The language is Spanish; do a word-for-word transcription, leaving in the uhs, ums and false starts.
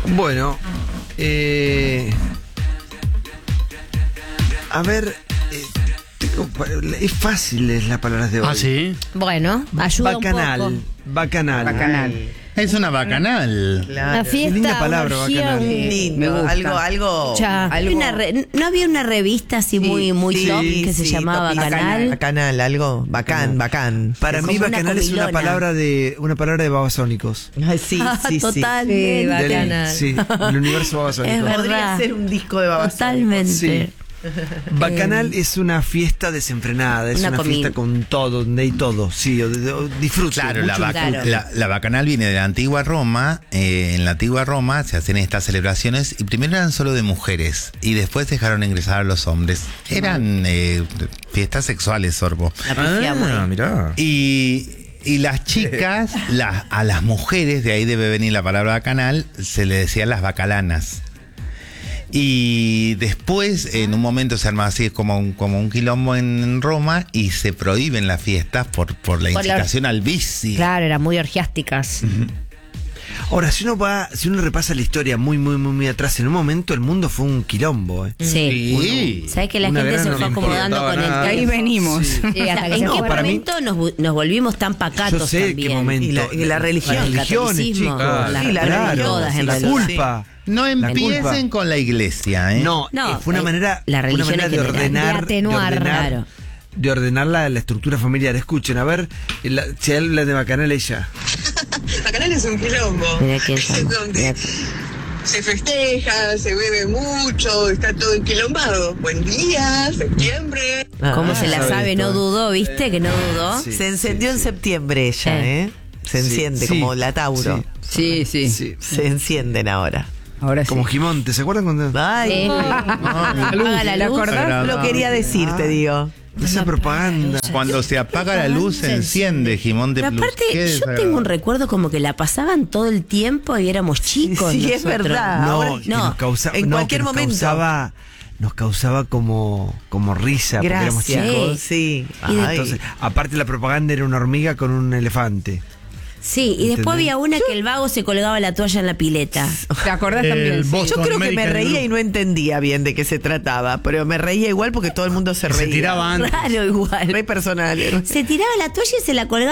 Bueno, eh, a ver, eh, tengo, es fácil es la palabra de hoy. ¿Ah, sí? Bueno, ayuda Bacanal, un poco. bacanal. Bacanal. Es una bacanal. Claro. Una fiesta, linda palabra, una orgía, bacanal. un- Sí, lindo, algo, algo, Ya, algo una re- ¿no había una revista así Sí, muy, muy sí, top que se sí, llamaba topísima. Bacanal? Bacanal, algo bacán, bacán. Para Es mí como una bacanal es una comilona. palabra de una palabra de babasónicos. Ay, sí, Ah, sí, sí. totalmente. Sí, Del- Bacanal. sí, el universo babasónico. Es verdad. Podría ser un disco de babasónicos. Totalmente. Sí. Bacanal es una fiesta desenfrenada, es Una una, comida. fiesta con todo, donde hay todo, sí, o- de- o- disfrute. Claro, mucho la, baca- Claro. la- la bacanal viene de la antigua Roma. Eh, en la antigua Roma se hacen estas celebraciones y primero eran solo de mujeres y después dejaron ingresar a los hombres. Eran eh, fiestas sexuales, Sorbo. La pifiamos ahí. mirá. Y, y las chicas, las- a las mujeres, de ahí debe venir la palabra bacanal, se le decían las bacalanas. Y después, en un momento se arma así como un, como un quilombo en Roma y se prohíben las fiestas por, por la Por la- incitación al vicio. Claro, eran muy orgiásticas. Ahora, si uno va, si uno repasa la historia muy, muy, muy, muy atrás, en un momento el mundo fue un quilombo, ¿eh? Sí. Sí. ¿Sabes que la Una gente gran se fue no le acomodando importaba con el nada. Ahí tiempo? venimos. Sí. O sea, hasta que ¿en se qué fue. para mí- momento nos, vu- nos volvimos tan pacatos Yo sé también? qué momento. Y la- y la religión. Las El religiones, catolicismo, chicos. las Sí, la claro, religión, todas, en la realidad. culpa. No La empiecen culpa. con la iglesia, ¿eh? No, No, eh, fue una eh, manera, la una religión manera en de general. ordenar, De atenuar, de ordenar, claro. de ordenar la, la estructura familiar. Escuchen, a ver, la, si habla de Bacanal ella. Bacanal es un quilombo. Mirá quién Es llama, donde mirá. se festeja, se bebe mucho, está todo enquilombado. Buen día, septiembre. ¿Cómo Ah, se la sabe sabe? esto, No eh. dudó, ¿viste? Que no dudó. Sí. Se encendió en septiembre ella, Sí. ¿eh? Se Sí, enciende sí, como la Tauro. Sí, sí. Sí. Se encienden ahora. Ahora sí. Como Gimonte, ¿se acuerdan cuando? Ay, Sí. Apaga la ¿te luz. acordás? lo quería decir, te digo. Esa propaganda. Cuando se apaga la luz se enciende, Gimón de Pero Plus. aparte, Qué yo desagradable. tengo un recuerdo como que la pasaban todo el tiempo y éramos chicos. Sí, es nosotros. verdad. No, ahora- que no, nos causa- en no, cualquier que nos momento. Causaba, nos causaba como, como risa. porque éramos Gracias. chicos. Sí. Y de- Ay. Entonces, aparte la propaganda era una hormiga con un elefante. Sí, y después ¿Entendés? había una que el vago se colgaba la toalla en la pileta. ¿Te acordás también? El Sí. Boston Yo creo que me American reía Group. y no entendía bien de qué se trataba, pero me reía igual porque todo el mundo se Se reía. tiraba antes. Claro, igual. Re personal. Se tiraba la toalla y se la colgaba